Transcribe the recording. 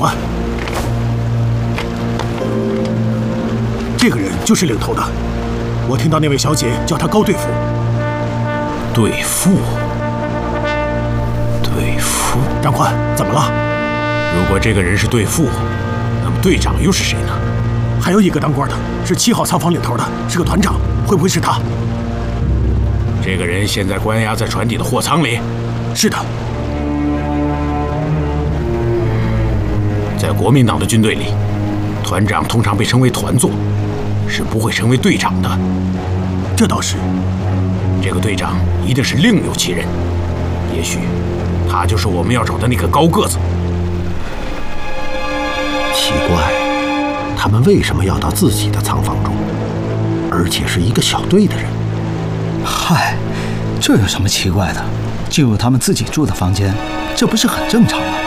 了。这个人就是领头的，我听到那位小姐叫他高队副。 队副。 长官，怎么了？ 如果这个人是队副，那么队长又是谁呢？ 还有一个当官的，是7号仓房领头的，是个团长，会不会是他？ 这个人现在关押在船底的货舱里。 是的。 在国民党的军队里，团长通常被称为团座，是不会成为队长的。 这倒是。 这个队长一定是另有其人，也许他就是我们要找的那个高个子。 奇怪，他们为什么要到自己的仓房中，而且是一个小队的人？ 嗨，这有什么奇怪的？进入他们自己住的房间，这不是很正常吗？